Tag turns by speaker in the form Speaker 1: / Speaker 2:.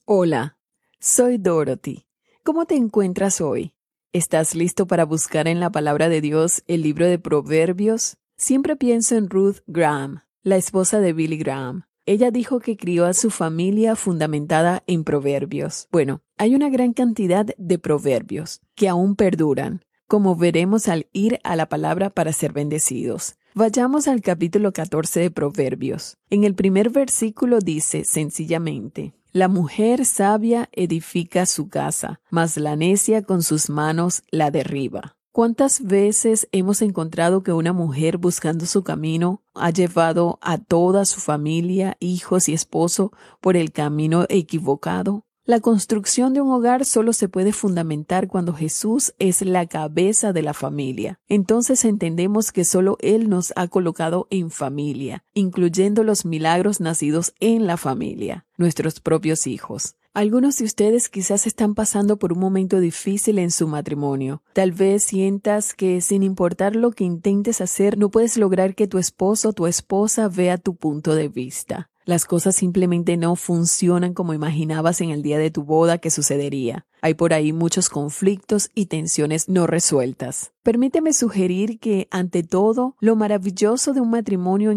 Speaker 1: Hola, soy Dorothy. ¿Cómo te encuentras hoy? ¿Estás listo para buscar en la palabra de Dios el libro de Proverbios? Siempre pienso en Ruth Graham, la esposa de Billy Graham. Ella dijo que crió a su familia fundamentada en proverbios. Bueno, hay una gran cantidad de proverbios que aún perduran, como veremos al ir a la palabra para ser bendecidos. Vayamos al capítulo 14 de Proverbios. En el primer versículo dice sencillamente: la mujer sabia edifica su casa, mas la necia con sus manos la derriba. ¿Cuántas veces hemos encontrado que una mujer buscando su camino ha llevado a toda su familia, hijos y esposo por el camino equivocado? La construcción de un hogar solo se puede fundamentar cuando Jesús es la cabeza de la familia. Entonces entendemos que solo Él nos ha colocado en familia, incluyendo los milagros nacidos en la familia, nuestros propios hijos. Algunos de ustedes quizás están pasando por un momento difícil en su matrimonio. Tal vez sientas que sin importar lo que intentes hacer, no puedes lograr que tu esposo o tu esposa vea tu punto de vista. Las cosas simplemente no funcionan como imaginabas en el día de tu boda que sucedería. Hay por ahí muchos conflictos y tensiones no resueltas. Permíteme sugerir que, ante todo, lo maravilloso de un matrimonio